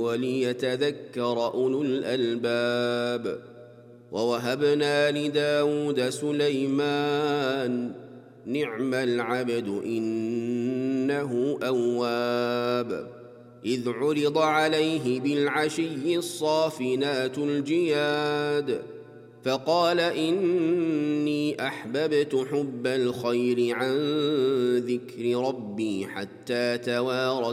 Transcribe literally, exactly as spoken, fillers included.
وليتذكر أولو الألباب. ووهبنا لداود سليمان نعم العبد إنه أواب. إذ عرض عليه بالعشي الصافنات الجياد فقال إني أحببت حب الخير عن ذكر ربي حتى توارت